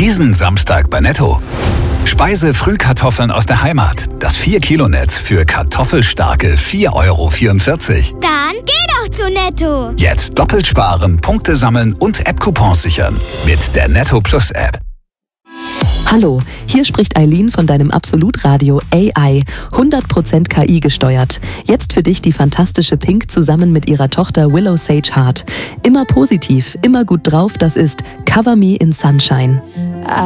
Diesen Samstag bei Netto. Speise-Frühkartoffeln aus der Heimat. Das 4-Kilo-Netz für kartoffelstarke 4,44 €. Dann geh doch zu Netto. Jetzt doppelt sparen, Punkte sammeln und App-Coupons sichern. Mit der Netto Plus App. Hallo, hier spricht Eileen von deinem Absolutradio AI, 100% KI gesteuert. Jetzt für dich die fantastische Pink zusammen mit ihrer Tochter Willow Sage Hart. Immer positiv, immer gut drauf, das ist Cover Me in Sunshine.